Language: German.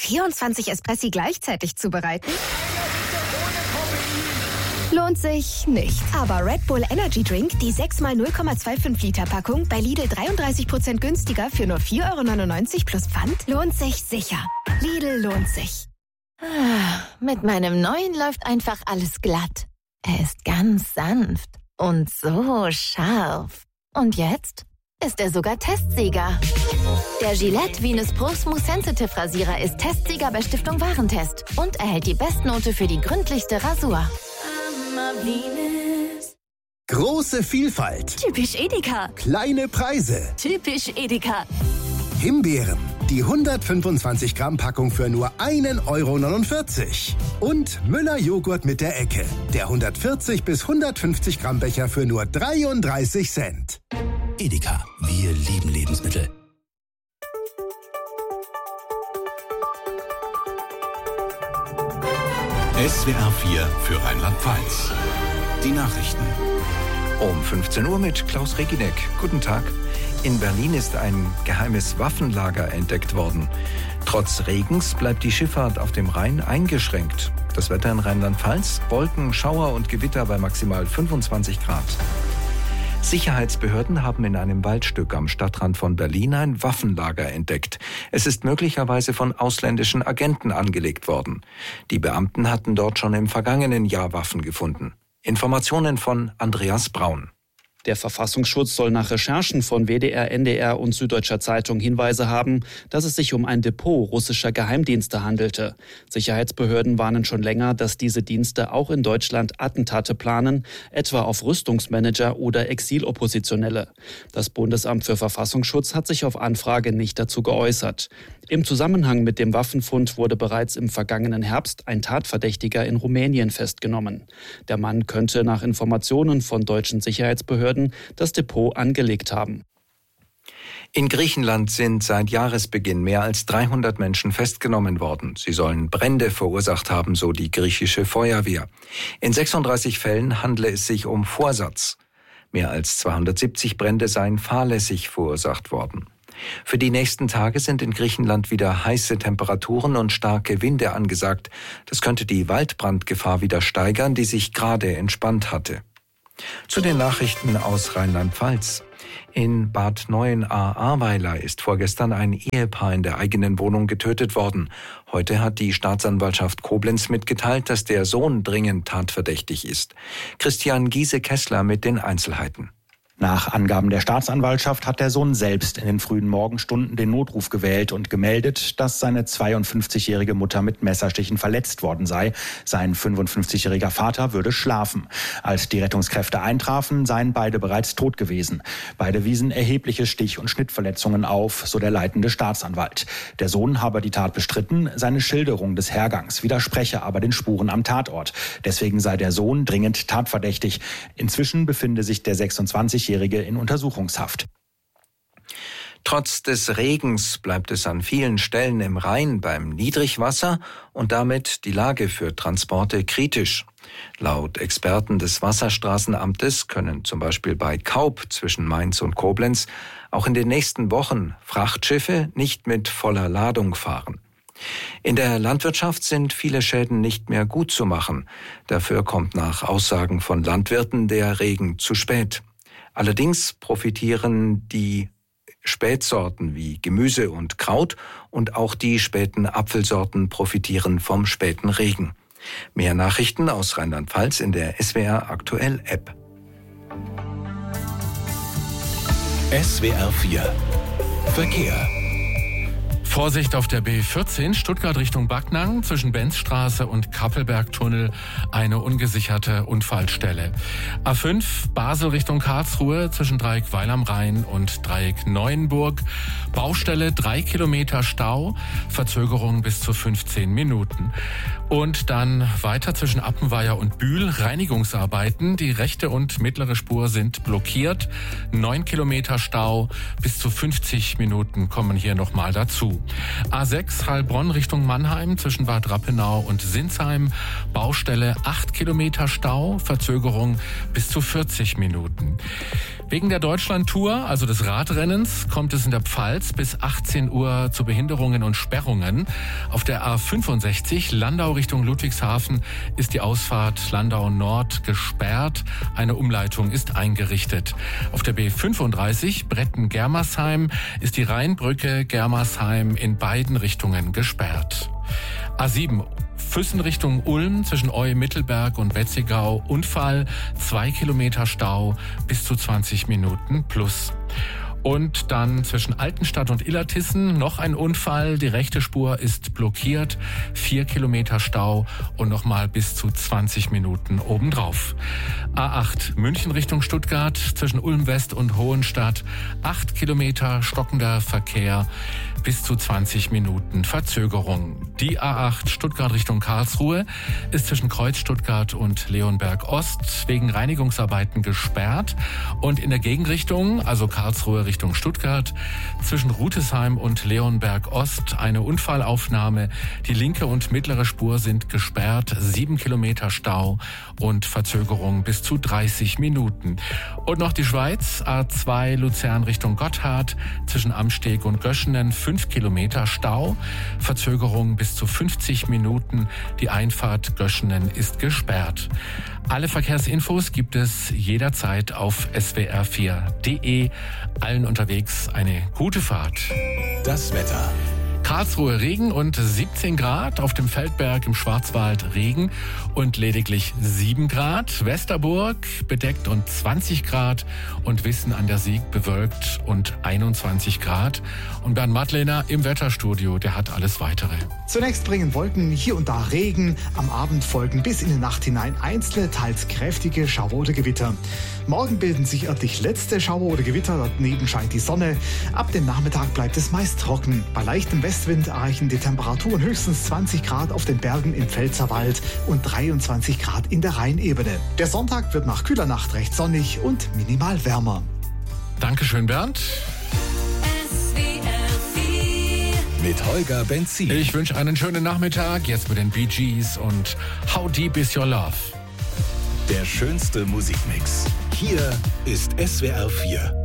24 Espressi gleichzeitig zubereiten? Lohnt sich nicht. Aber Red Bull Energy Drink, die 6x 0,25 Liter Packung, bei Lidl 33% günstiger für nur 4,99 € plus Pfand, lohnt sich sicher. Lidl lohnt sich. Mit meinem neuen läuft einfach alles glatt. Er ist ganz sanft und so scharf. Und jetzt ist er sogar Testsieger. Der Gillette Venus Pro Smooth Sensitive Rasierer ist Testsieger bei Stiftung Warentest und erhält die Bestnote für die gründlichste Rasur. Große Vielfalt. Typisch Edeka. Kleine Preise. Typisch Edeka. Himbeeren. Die 125 Gramm Packung für nur 1,49 €. Und Müller Joghurt mit der Ecke. Der 140 bis 150 Gramm Becher für nur 33 Cent. Edeka. Wir lieben Lebensmittel. SWR 4 für Rheinland-Pfalz. Die Nachrichten. Um 15 Uhr mit Klaus Reginek. Guten Tag. In Berlin ist ein geheimes Waffenlager entdeckt worden. Trotz Regens bleibt die Schifffahrt auf dem Rhein eingeschränkt. Das Wetter in Rheinland-Pfalz: Wolken, Schauer und Gewitter bei maximal 25 Grad. Sicherheitsbehörden haben in einem Waldstück am Stadtrand von Berlin ein Waffenlager entdeckt. Es ist möglicherweise von ausländischen Agenten angelegt worden. Die Beamten hatten dort schon im vergangenen Jahr Waffen gefunden. Informationen von Andreas Braun. Der Verfassungsschutz soll nach Recherchen von WDR, NDR und Süddeutscher Zeitung Hinweise haben, dass es sich um ein Depot russischer Geheimdienste handelte. Sicherheitsbehörden warnen schon länger, dass diese Dienste auch in Deutschland Attentate planen, etwa auf Rüstungsmanager oder Exiloppositionelle. Das Bundesamt für Verfassungsschutz hat sich auf Anfrage nicht dazu geäußert. Im Zusammenhang mit dem Waffenfund wurde bereits im vergangenen Herbst ein Tatverdächtiger in Rumänien festgenommen. Der Mann könnte nach Informationen von deutschen Sicherheitsbehörden das Depot angelegt haben. In Griechenland sind seit Jahresbeginn mehr als 300 Menschen festgenommen worden. Sie sollen Brände verursacht haben, so die griechische Feuerwehr. In 36 Fällen handle es sich um Vorsatz. Mehr als 270 Brände seien fahrlässig verursacht worden. Für die nächsten Tage sind in Griechenland wieder heiße Temperaturen und starke Winde angesagt. Das könnte die Waldbrandgefahr wieder steigern, die sich gerade entspannt hatte. Zu den Nachrichten aus Rheinland-Pfalz. In Bad Neuenahr-Ahrweiler ist vorgestern ein Ehepaar in der eigenen Wohnung getötet worden. Heute hat die Staatsanwaltschaft Koblenz mitgeteilt, dass der Sohn dringend tatverdächtig ist. Christian Giese-Kessler mit den Einzelheiten. Nach Angaben der Staatsanwaltschaft hat der Sohn selbst in den frühen Morgenstunden den Notruf gewählt und gemeldet, dass seine 52-jährige Mutter mit Messerstichen verletzt worden sei. Sein 55-jähriger Vater würde schlafen. Als die Rettungskräfte eintrafen, seien beide bereits tot gewesen. Beide wiesen erhebliche Stich- und Schnittverletzungen auf, so der leitende Staatsanwalt. Der Sohn habe die Tat bestritten, seine Schilderung des Hergangs widerspreche aber den Spuren am Tatort. Deswegen sei der Sohn dringend tatverdächtig. Inzwischen befinde sich der 26-Jährige in Untersuchungshaft. Trotz des Regens bleibt es an vielen Stellen im Rhein beim Niedrigwasser und damit die Lage für Transporte kritisch. Laut Experten des Wasserstraßenamtes können zum Beispiel bei Kaub zwischen Mainz und Koblenz auch in den nächsten Wochen Frachtschiffe nicht mit voller Ladung fahren. In der Landwirtschaft sind viele Schäden nicht mehr gut zu machen. Dafür kommt nach Aussagen von Landwirten der Regen zu spät. Allerdings profitieren die Spätsorten wie Gemüse und Kraut und auch die späten Apfelsorten profitieren vom späten Regen. Mehr Nachrichten aus Rheinland-Pfalz in der SWR Aktuell App. SWR 4 Verkehr. Vorsicht auf der B14 Stuttgart Richtung Backnang zwischen Benzstraße und Kappelbergtunnel eine ungesicherte Unfallstelle. A5 Basel Richtung Karlsruhe zwischen Dreieck Weil am Rhein und Dreieck Neuenburg. Baustelle 3 Kilometer Stau, Verzögerung bis zu 15 Minuten. Und dann weiter zwischen Appenweier und Bühl Reinigungsarbeiten. Die rechte und mittlere Spur sind blockiert. 9 Kilometer Stau, bis zu 50 Minuten kommen hier nochmal dazu. A6 Heilbronn Richtung Mannheim zwischen Bad Rappenau und Sinsheim. Baustelle 8 Kilometer Stau, Verzögerung bis zu 40 Minuten. Wegen der Deutschlandtour, also des Radrennens, kommt es in der Pfalz bis 18 Uhr zu Behinderungen und Sperrungen. Auf der A65 Landau Richtung Ludwigshafen ist die Ausfahrt Landau Nord gesperrt. Eine Umleitung ist eingerichtet. Auf der B35 Bretten-Germersheim ist die Rheinbrücke Germersheim in beiden Richtungen gesperrt. A7 Füssen Richtung Ulm zwischen Eu-Mittelberg und Wetzigau. Unfall, 2 Kilometer Stau, bis zu 20 Minuten plus. Und dann zwischen Altenstadt und Illertissen noch ein Unfall. Die rechte Spur ist blockiert, 4 Kilometer Stau und nochmal bis zu 20 Minuten obendrauf. A8 München Richtung Stuttgart zwischen Ulm West und Hohenstadt. 8 Kilometer stockender Verkehr, bis zu 20 Minuten Verzögerung. Die A8 Stuttgart Richtung Karlsruhe ist zwischen Kreuz Stuttgart und Leonberg Ost wegen Reinigungsarbeiten gesperrt. Und in der Gegenrichtung, also Karlsruhe Richtung Stuttgart, zwischen Rutesheim und Leonberg Ost eine Unfallaufnahme. Die linke und mittlere Spur sind gesperrt, 7 Kilometer Stau und Verzögerung bis zu 30 Minuten. Und noch die Schweiz, A2 Luzern Richtung Gotthard, zwischen Amsteg und Göschenen 5 Kilometer Stau, Verzögerung bis zu 50 Minuten. Die Einfahrt Göschenen ist gesperrt. Alle Verkehrsinfos gibt es jederzeit auf swr4.de. Allen unterwegs eine gute Fahrt. Das Wetter. Karlsruhe Regen und 17 Grad, auf dem Feldberg im Schwarzwald Regen und lediglich 7 Grad. Westerburg bedeckt und 20 Grad und Wissen an der Sieg bewölkt und 21 Grad. Und Bernd Madlener im Wetterstudio, der hat alles Weitere. Zunächst bringen Wolken hier und da Regen. Am Abend folgen bis in die Nacht hinein einzelne, teils kräftige Schauer oder Gewitter. Morgen bilden sich örtlich letzte Schauer oder Gewitter, daneben scheint die Sonne. Ab dem Nachmittag bleibt es meist trocken. Bei leichtem Westwind erreichen die Temperaturen höchstens 20 Grad auf den Bergen im Pfälzerwald und 23 Grad in der Rheinebene. Der Sonntag wird nach kühler Nacht recht sonnig und minimal wärmer. Dankeschön, Bernd. Mit Holger Benzin. Ich wünsche einen schönen Nachmittag, jetzt mit den Bee Gees und How Deep Is Your Love? Der schönste Musikmix. Hier ist SWR 4.